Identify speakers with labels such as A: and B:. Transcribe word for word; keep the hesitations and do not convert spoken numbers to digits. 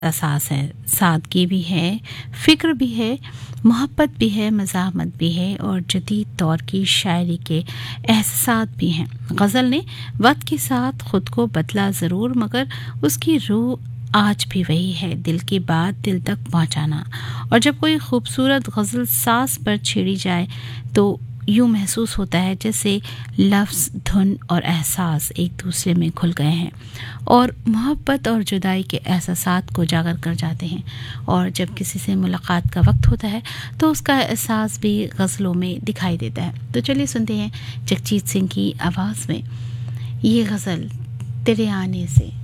A: एहसास है, सादगी भी है, फ़िक्र भी है, मोहब्बत भी है, मज़ाहमत भी है और जदीद दौर की शायरी के एहसास भी हैं। गज़ल ने वक्त के साथ ख़ुद को बदला ज़रूर, मगर उसकी रूह आज भी वही है, दिल की बात दिल तक पहुँचाना। और जब कोई खूबसूरत गज़ल सांस पर छेड़ी जाए तो यूँ महसूस होता है जैसे लफ्ज़, धुन और एहसास एक दूसरे में घुल गए हैं और मोहब्बत और जुदाई के एहसासात को उजागर कर जाते हैं। और जब किसी से मुलाकात का वक्त होता है तो उसका एहसास भी गज़लों में दिखाई देता है। तो चलिए सुनते हैं जगजीत सिंह की आवाज़ में ये गज़ल तेरे आने से।